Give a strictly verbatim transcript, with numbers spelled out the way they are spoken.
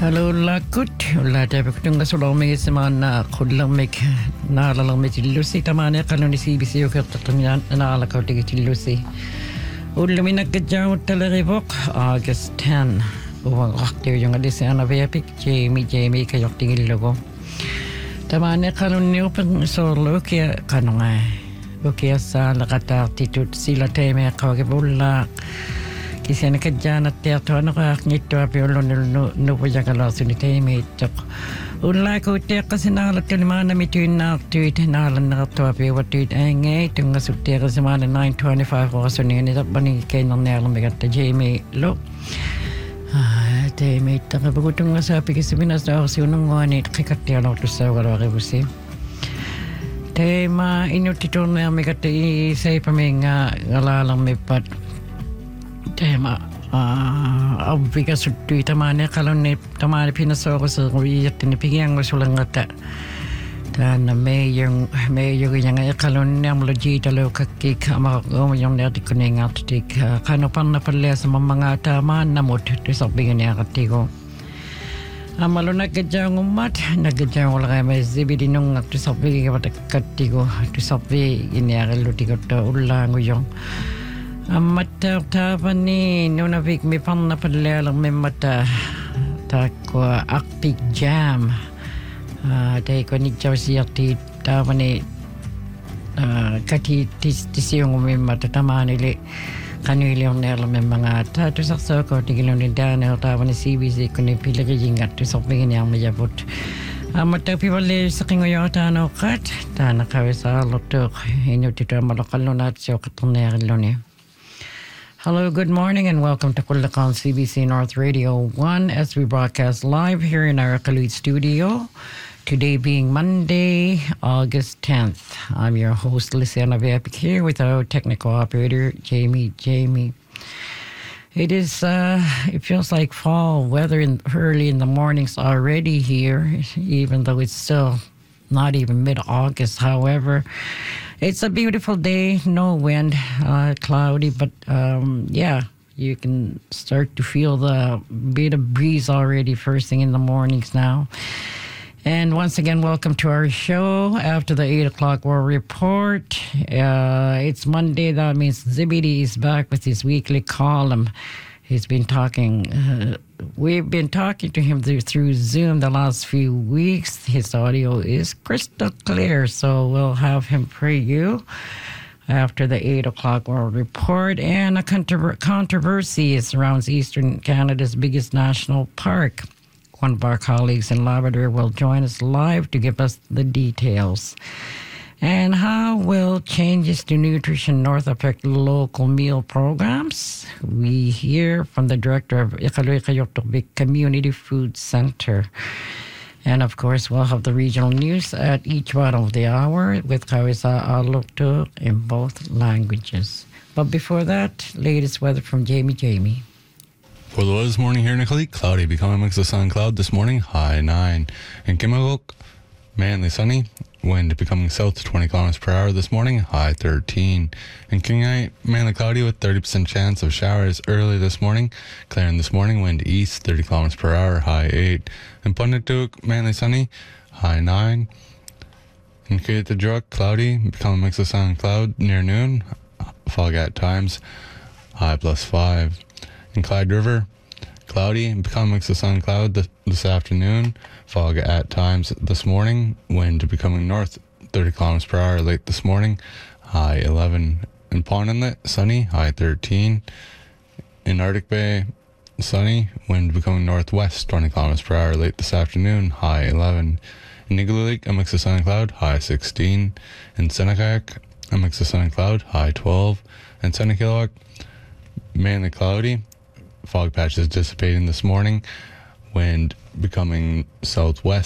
Hello lakut ulla tabi kutunga sulomig semana kullamig naalalamig tillusi tamane kaloni C B C ukertatanya naalakautig tillusi ulluminak gadjawut talaribok August tenth uwang aktiw yung adisi anavepik Jamie Jamie kayoktigillogo tamane kaloni upang solo kaya kanonga ukia sa lakatartitut sila teme kawagibulla Kisana kadyan at teatro ano ka nito api ulo no no po yung kalaso ni Tame ito. Ulay ko tiyak kasi nalat ka naman na mito yung naktuit nalan na kato api watuit ay ngay itong nasuti ka sa mga nine twenty-five ko kaso niya nito baning kayo nang nalang magata Jamie lo. Ah, Tame ito kapagutong nga sabi kasi pinas na ako siya nung ngonit kikatiyan ako sa kalawa kayo si. Tama inutito na magata isay pa may nga ngalalang may pat. Tema ah abiga sutui tamane kalon tamane pinasoko sa kuya tinipigyan ko sulang ata dan may yung may yung yang kalon yang logita lo kakik amako yung nati kuning atik kano pan na pala sa mga tama na mo to sabi niya katiko amalo nagkadyang umat nagkadyang wala kay may zibidi nung to sabi katiko to sabi iniya lutiko to ulang yung Mata tapani nuna vik mi panna padlelang mi mata tako akpik jam tay ko ni jaw siyati tapani kati tis tisiyong mi mata tamani le kanili on nerla mi mga tatu sakso ko tigilon ni dana tapani C B C ko ni pilagi jingat to sopingin yang majabut mata pibale sa kingoyo tano kat tana kawisa lotok inyo tito malakalo na siyo katunero ni Hello, good morning, and welcome to Kulakan C B C North Radio one as we broadcast live here in our Kalut studio. Today being Monday, August tenth. I'm your host, Luciana Vepik, here with our technical operator, Jamie Jamie. It is, uh, it feels like fall weather in, early in the mornings already here, even though it's still not even mid-August. However, it's a beautiful day, no wind, uh, cloudy, but um, yeah, you can start to feel the bit of breeze already first thing in the mornings now. And once again, welcome to our show after the eight o'clock World Report. Uh, it's Monday, that means Zibidi is back with his weekly column. He's been talking, uh, we've been talking to him through, through Zoom the last few weeks. His audio is crystal clear, so we'll have him for you after the eight o'clock World Report. And a controver- controversy surrounds Eastern Canada's biggest national park. One of our colleagues in Labrador will join us live to give us the details. And how will changes to Nutrition North affect local meal programs? We hear from the director of Iqaluit Qayoktobik Community Food Center. And of course, we'll have the regional news at each one of the hour with Kawisa Alokto in both languages. But before that, latest weather from Jamie Jamie. For the weather this morning here in Iqaluit, cloudy, becoming a mix of sun and cloud this morning, high nine. In Kimagok, mainly sunny. Wind becoming south to twenty kilometers per hour this morning, high thirteen. In Kingyai, mainly cloudy with thirty percent chance of showers early this morning. Clearing this morning, wind east thirty kilometers per hour, high eight. In Pundituk, mainly sunny, high nine. In Kayatajuk, cloudy, becoming a mix of sun and cloud near noon, fog at times, high plus five. In Clyde River, cloudy, becoming a mix of sun and cloud th- this afternoon. Fog at times this morning. Wind becoming north thirty kilometers per hour late this morning. High eleven. In Pond Inlet, sunny. High thirteen. In Arctic Bay, sunny. Wind becoming northwest twenty kilometers per hour late this afternoon. High eleven. In Igloo Lake, a mix of sun and cloud. High sixteen. In Senekak, a mix of sun and cloud. High twelve. In Senekilok, mainly cloudy. Fog patches dissipating this morning. Wind becoming southwest